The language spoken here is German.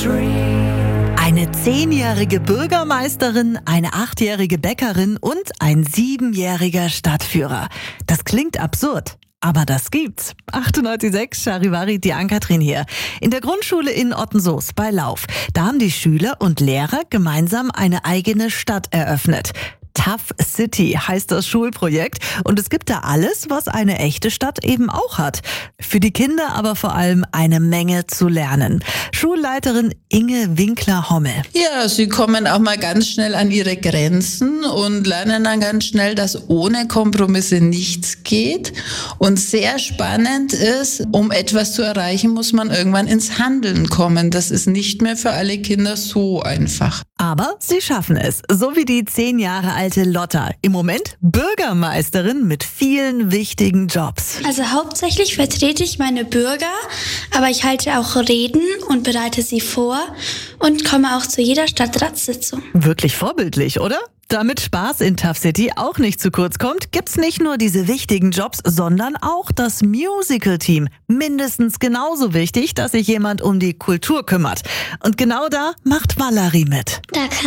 Eine 10-jährige Bürgermeisterin, eine 8-jährige Bäckerin und ein 7-jähriger Stadtführer. Das klingt absurd. Aber das gibt's. 98.6 Charivari, die Ann-Kathrin hier. In der Grundschule in Ottensoos bei Lauf. Da haben die Schüler und Lehrer gemeinsam eine eigene Stadt eröffnet. Tough City heißt das Schulprojekt und es gibt da alles, was eine echte Stadt eben auch hat. Für die Kinder aber vor allem eine Menge zu lernen. Schulleiterin Inge Winkler-Hommel. Ja, sie kommen auch mal ganz schnell an ihre Grenzen und lernen dann ganz schnell, dass ohne Kompromisse nichts geht. Und sehr spannend ist, um etwas zu erreichen, muss man irgendwann ins Handeln kommen. Das ist nicht mehr für alle Kinder so einfach. Aber sie schaffen es, so wie die 10 Jahre alte Lotta. Im Moment Bürgermeisterin mit vielen wichtigen Jobs. Also hauptsächlich vertrete ich meine Bürger, aber ich halte auch Reden und bereite sie vor und komme auch zu jeder Stadtratssitzung. Wirklich vorbildlich, oder? Damit Spaß in Tough City auch nicht zu kurz kommt, gibt's nicht nur diese wichtigen Jobs, sondern auch das Musical-Team. Mindestens genauso wichtig, dass sich jemand um die Kultur kümmert. Und genau da macht Valerie mit. Da